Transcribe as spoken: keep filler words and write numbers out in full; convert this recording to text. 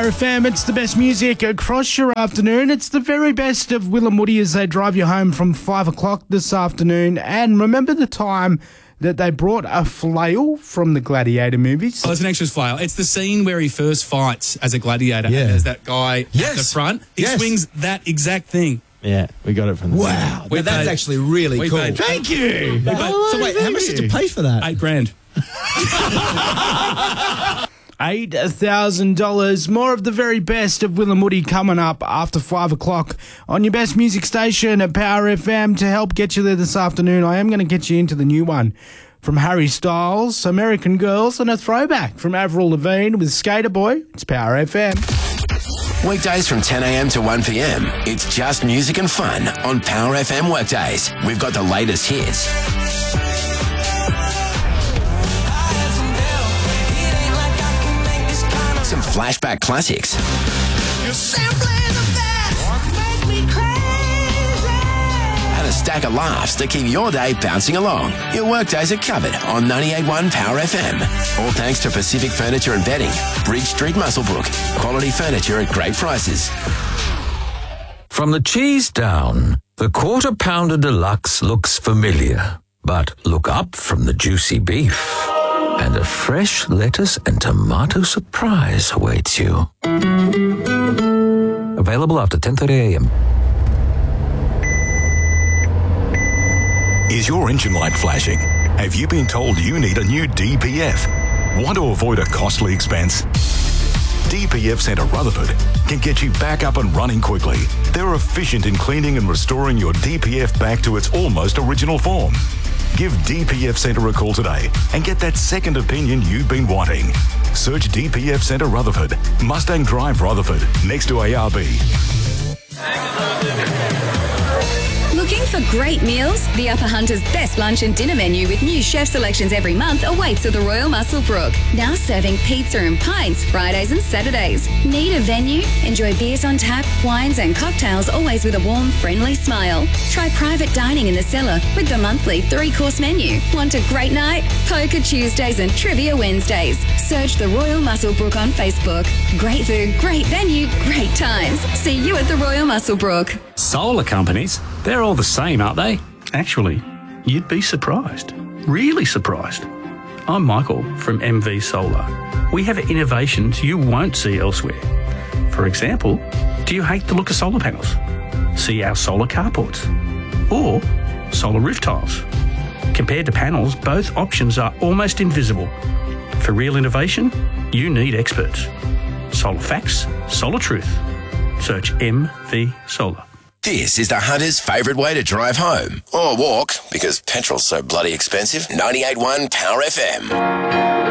Power F M. It's the best music across your afternoon. It's the very best of Will and Woody as they drive you home from five o'clock this afternoon. And remember the time that they brought a flail from the Gladiator movies? Oh, it's an extras flail. It's the scene where he first fights as a gladiator. Yeah. And there's that guy Yes. at the front. He Yes. swings that exact thing. Yeah, we got it from the Wow, We now that's paid- actually really we cool. paid- Thank you. paid- So wait, how much did you pay for that? Eight grand. eight thousand dollars. More of the very best of Will and Woody coming up after five o'clock on your best music station at Power F M. To help get you there this afternoon, I am going to get you into the new one from Harry Styles, American Girls, and a throwback from Avril Lavigne with Skater Boy. It's Power F M. Weekdays from ten a.m. to one p.m. It's just music and fun on Power F M Workdays. We've got the latest hits. Some flashback classics. And a stack of laughs to keep your day bouncing along. Your workdays are covered on ninety-eight point one Power F M. All thanks to Pacific Furniture and Bedding, Bridge Street, Muswellbrook. Quality furniture at great prices. From the cheese down, the Quarter Pounder Deluxe looks familiar. But look up from the juicy beef, and a fresh lettuce and tomato surprise awaits you. Available after ten thirty a.m. Is your engine light flashing? Have you been told you need a new D P F? Want to avoid a costly expense? D P F Centre Rutherford can get you back up and running quickly. They're efficient in cleaning and restoring your D P F back to its almost original form. Give D P F Centre a call today and get that second opinion you've been wanting. Search D P F Centre Rutherford, Mustang Drive, Rutherford, next to A R B. Looking for great meals? The Upper Hunter's best lunch and dinner menu with new chef selections every month awaits at the Royal Muswellbrook. Now serving pizza and pints Fridays and Saturdays. Need a venue? Enjoy beers on tap, wines and cocktails, always with a warm, friendly smile. Try private dining in the cellar with the monthly three-course menu. Want a great night? Poker Tuesdays and Trivia Wednesdays. Search the Royal Muswellbrook on Facebook. Great food, great venue, great times. See you at the Royal Muswellbrook. Solar companies, they're all the same, aren't they? Actually, you'd be surprised. Really surprised. I'm Michael from M V Solar. We have innovations you won't see elsewhere. For example, do you hate the look of solar panels? See our solar carports or solar roof tiles. Compared to panels, both options are almost invisible. For real innovation, you need experts. Solar facts, solar truth. Search M V Solar. This is the Hunter's favourite way to drive home. Or walk, because petrol's so bloody expensive. ninety-eight point one Power F M.